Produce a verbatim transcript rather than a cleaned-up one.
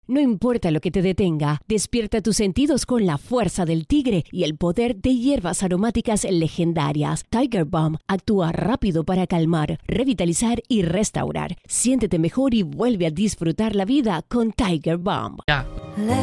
No importa lo que te detenga, despierta tus sentidos con la fuerza del tigre y el poder de hierbas aromáticas legendarias. Tiger Balm actúa rápido para calmar, revitalizar y restaurar. Siéntete mejor y vuelve a disfrutar la vida con Tiger Balm. Ya.